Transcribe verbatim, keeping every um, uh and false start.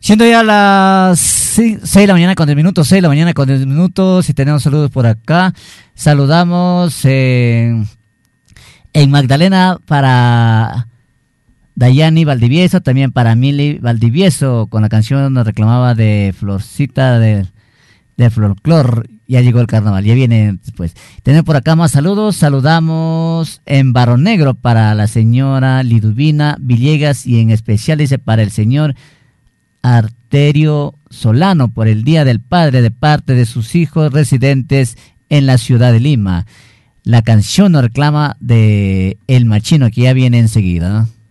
Siendo ya las seis de la mañana con diez minutos, seis de la mañana con diez minutos, y tenemos saludos por acá. Saludamos en, en Magdalena para Dayani Valdivieso, también para Mili Valdivieso, con la canción nos reclamaba de Florcita de, de Folclor. Ya llegó el carnaval, ya viene después. Tenemos por acá más saludos. Saludamos en Barro Negro para la señora Liduvina Villegas y en especial dice para el señor Arterio Solano por el Día del Padre de parte de sus hijos residentes en la ciudad de Lima. La canción nos reclama de El Machino, que ya viene enseguida, ¿no?